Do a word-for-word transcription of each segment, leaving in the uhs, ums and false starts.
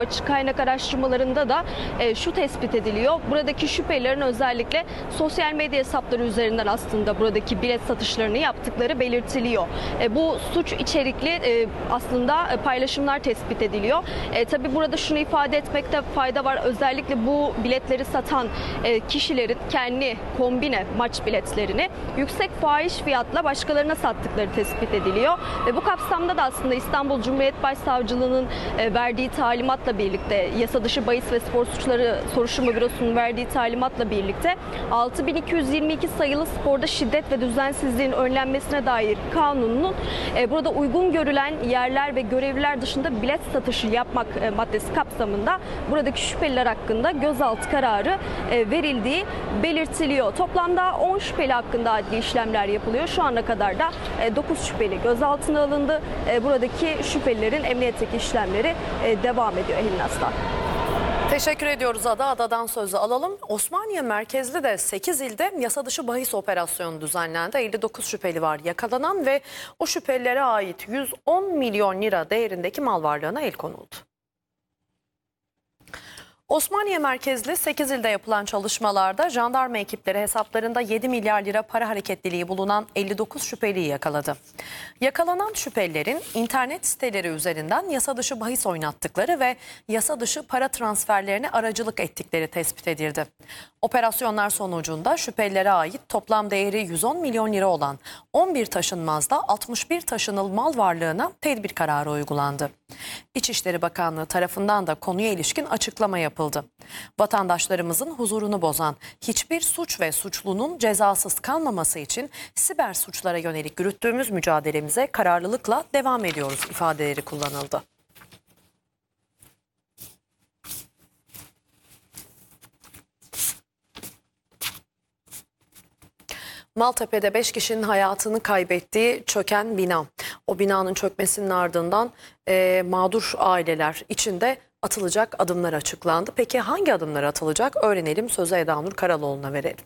Açık kaynak araştırmalarında da e, şu tespit ediliyor. Buradaki şüphelilerin özellikle sosyal medya hesapları üzerinden aslında buradaki bilet satışlarını yaptıkları belirtiliyor. E, bu suç içerikli e, aslında paylaşımlar tespit ediliyor. E, tabii burada şunu ifade etmekte fayda var. Özellikle bu biletleri satan e, kişilerin kendi kombine maç biletlerini yüksek fahiş fiyatla başkalarına sattıkları tespit ediliyor. Ve bu kapsamda da aslında İstanbul Cumhuriyet Başsavcılığı'nın e, verdiği talimatla birlikte, yasa dışı bahis ve spor suçları soruşturma bürosunun verdiği talimatla birlikte altı bin iki yüz yirmi iki sayılı sporda şiddet ve düzensizliğin önlenmesine dair kanunun e, burada uygun görülen yerler ve görevliler dışında bilet satışı yapmak e, maddesi kapsamında buradaki şüpheliler hakkında gözaltı kararı e, verildiği belirtiliyor. Toplamda on şüpheli hakkında adli işlemler yapılıyor. Şu ana kadar da e, dokuz şüpheli gözaltına alındı. E, buradaki şüphelilerin emniyetteki işlemleri e, devam ediyor Helin Aslan. Teşekkür ediyoruz Ada. Adadan sözü alalım. Osmaniye merkezli de sekiz ilde yasa dışı bahis operasyonu düzenlendi. elli dokuz şüpheli var yakalanan ve o şüphelilere ait yüz on milyon lira değerindeki mal varlığına el konuldu. Osmaniye merkezli sekiz ilde yapılan çalışmalarda jandarma ekipleri hesaplarında yedi milyar lira para hareketliliği bulunan elli dokuz şüpheliyi yakaladı. Yakalanan şüphelilerin internet siteleri üzerinden yasa dışı bahis oynattıkları ve yasa dışı para transferlerine aracılık ettikleri tespit edildi. Operasyonlar sonucunda şüphelilere ait toplam değeri yüz on milyon lira olan on bir taşınmazda altmış bir taşınıl mal varlığına tedbir kararı uygulandı. İçişleri Bakanlığı tarafından da konuya ilişkin açıklama yapıldı. Vatandaşlarımızın huzurunu bozan hiçbir suç ve suçlunun cezasız kalmaması için siber suçlara yönelik yürüttüğümüz mücadelemize kararlılıkla devam ediyoruz ifadeleri kullanıldı. Maltepe'de beş kişinin hayatını kaybettiği çöken bina. O binanın çökmesinin ardından e, mağdur aileler içinde atılacak adımlar açıklandı. Peki hangi adımlar atılacak? Öğrenelim, sözü Eda Nur Karaloğlu'na verelim.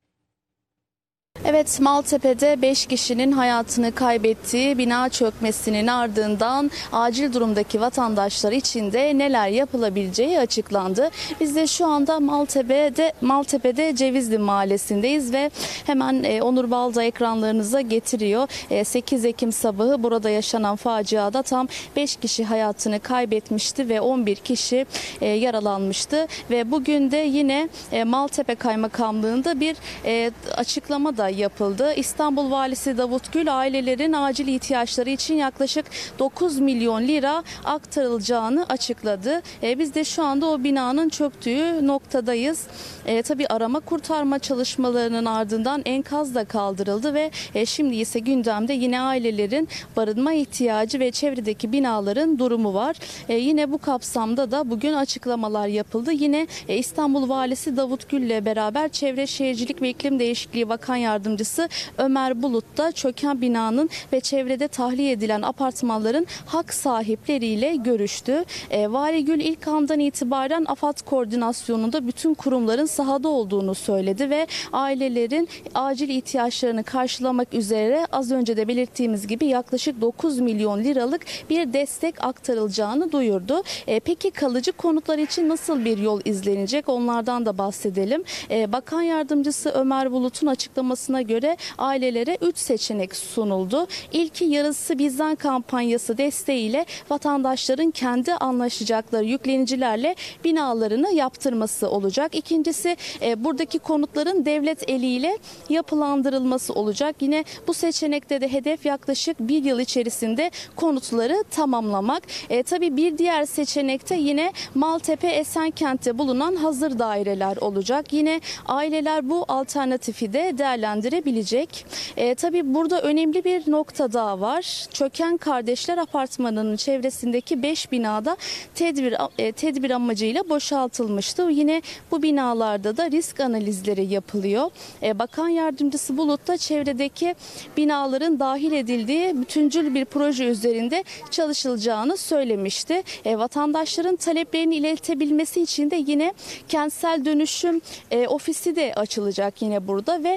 Evet, Maltepe'de beş kişinin hayatını kaybettiği bina çökmesinin ardından acil durumdaki vatandaşlar için de neler yapılabileceği açıklandı. Biz de şu anda Maltepe'de Maltepe'de Cevizli Mahallesi'ndeyiz ve hemen e, Onur Balda ekranlarınıza getiriyor. E, sekiz Ekim sabahı burada yaşanan faciada tam beş kişi hayatını kaybetmişti ve on bir kişi e, yaralanmıştı ve bugün de yine e, Maltepe Kaymakamlığı'nda bir e, açıklama da yapıldı. İstanbul Valisi Davut Gül ailelerin acil ihtiyaçları için yaklaşık dokuz milyon lira aktarılacağını açıkladı. E, biz de şu anda o binanın çöktüğü noktadayız. E, tabii arama kurtarma çalışmalarının ardından enkaz da kaldırıldı ve e, şimdi ise gündemde yine ailelerin barınma ihtiyacı ve çevredeki binaların durumu var. E, yine bu kapsamda da bugün açıklamalar yapıldı. Yine e, İstanbul Valisi Davut Gül ile beraber Çevre Şehircilik ve İklim Değişikliği Bakan Yardımcısı Ömer Bulut da çöken binanın ve çevrede tahliye edilen apartmanların hak sahipleriyle görüştü. E, Vali Gül ilk andan itibaren AFAD koordinasyonunda bütün kurumların sahada olduğunu söyledi ve ailelerin acil ihtiyaçlarını karşılamak üzere az önce de belirttiğimiz gibi yaklaşık dokuz milyon liralık bir destek aktarılacağını duyurdu. E, peki kalıcı konutlar için nasıl bir yol izlenecek? Onlardan da bahsedelim. E, Bakan Yardımcısı Ömer Bulut'un açıklamasına göre ailelere üç seçenek sunuldu. İlki yarısı bizden kampanyası desteğiyle vatandaşların kendi anlaşacakları yüklenicilerle binalarını yaptırması olacak. İkincisi e, buradaki konutların devlet eliyle yapılandırılması olacak. Yine bu seçenekte de hedef yaklaşık bir yıl içerisinde konutları tamamlamak. E, tabii bir diğer seçenekte yine Maltepe Esenkent'te bulunan hazır daireler olacak. Yine aileler bu alternatifi de değerlendirebilecek. E, tabii burada önemli bir nokta daha var. Çöken Kardeşler Apartmanı'nın çevresindeki beş binada tedbir e, tedbir amacıyla boşaltılmıştı. Yine bu binalarda da risk analizleri yapılıyor. E, Bakan Yardımcısı Bulut da çevredeki binaların dahil edildiği bütüncül bir proje üzerinde çalışılacağını söylemişti. E, vatandaşların taleplerini iletebilmesi için de yine kentsel dönüşüm e, ofisi de açılacak yine burada ve e,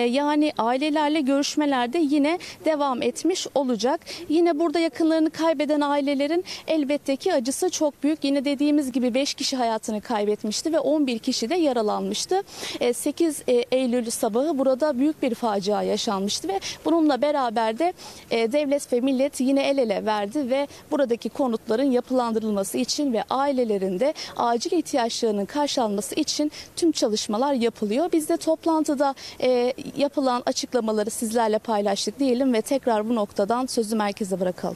yani ailelerle görüşmeler de yine devam etmiş olacak. Yine burada yakınlarını kaybeden ailelerin elbette ki acısı çok büyük. Yine dediğimiz gibi beş kişi hayatını kaybetmişti ve on bir kişi de yaralanmıştı. sekiz Eylül sabahı burada büyük bir facia yaşanmıştı ve bununla beraber de devlet ve millet yine el ele verdi ve buradaki konutların yapılandırılması için ve ailelerin de acil ihtiyaçlarının karşılanması için tüm çalışmalar yapılıyor. Biz de toplantıda e, yapılan açıklamaları sizlerle paylaştık diyelim ve tekrar bu noktadan sözü merkeze bırakalım.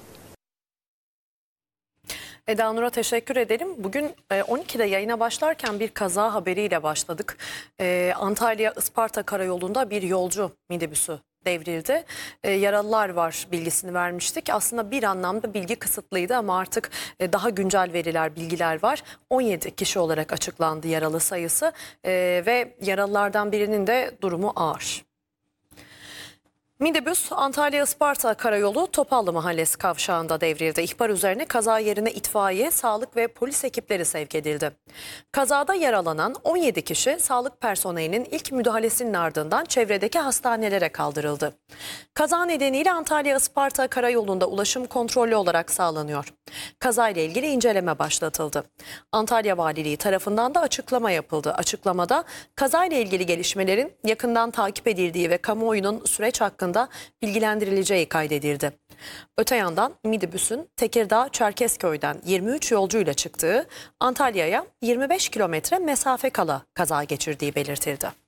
Eda Nur'a teşekkür edelim. Bugün on ikide yayına başlarken bir kaza haberiyle başladık. Antalya-Isparta karayolunda bir yolcu minibüsü devrildi. Yaralılar var bilgisini vermiştik. Aslında bir anlamda bilgi kısıtlıydı ama artık daha güncel veriler, bilgiler var. on yedi kişi olarak açıklandı yaralı sayısı ve yaralılardan birinin de durumu ağır. Minibüs Antalya-Isparta karayolu Topallı Mahallesi kavşağında devrildi. İhbar üzerine kaza yerine itfaiye, sağlık ve polis ekipleri sevk edildi. Kazada yaralanan on yedi kişi sağlık personelinin ilk müdahalesinin ardından çevredeki hastanelere kaldırıldı. Kaza nedeniyle Antalya-Isparta karayolunda ulaşım kontrollü olarak sağlanıyor. Kazayla ilgili inceleme başlatıldı. Antalya Valiliği tarafından da açıklama yapıldı. Açıklamada kazayla ilgili gelişmelerin yakından takip edildiği ve kamuoyunun süreç hakkında bilgilendirileceği kaydedildi. Öte yandan minibüsün Tekirdağ-Çerkezköy'den yirmi üç yolcuyla çıktığı, Antalya'ya yirmi beş kilometre mesafe kala kaza geçirdiği belirtildi.